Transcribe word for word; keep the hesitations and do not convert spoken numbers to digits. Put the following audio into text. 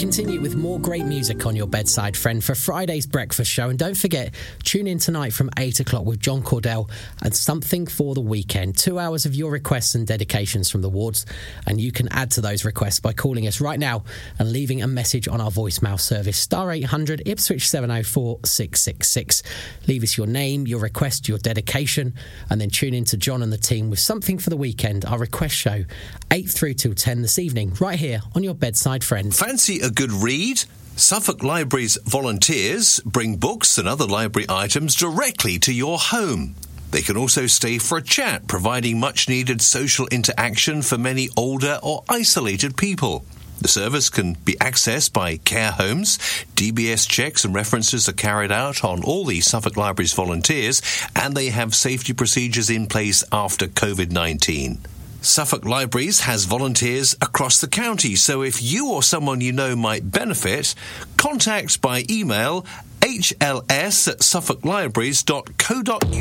continue with more great music on your bedside friend for Friday's breakfast show. And don't forget, tune in tonight from eight o'clock with John Cordell and Something for the Weekend. Two hours of your requests and dedications from the wards. And you can add to those requests by calling us right now and leaving a message on our voicemail service, star eight hundred Ipswich seven oh four six six six. Leave us your name, your request, your dedication, and then tune in to John and the team with Something for the Weekend, our request show, eight through till ten this evening, right here on your bedside friend. Fancy a good read? Suffolk Library's volunteers bring books and other library items directly to your home. They can also stay for a chat, providing much-needed social interaction for many older or isolated people. The service can be accessed by care homes. D B S checks and references are carried out on all the Suffolk Library's volunteers, and they have safety procedures in place after covid nineteen. Suffolk Libraries has volunteers across the county, so if you or someone you know might benefit, contact by email h l s at suffolk libraries dot co dot u k.